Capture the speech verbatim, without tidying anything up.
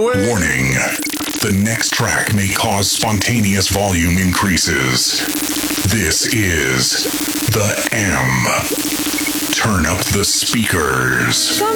Warning. The next track may cause spontaneous volume increases. This is the M. Turn up the speakers.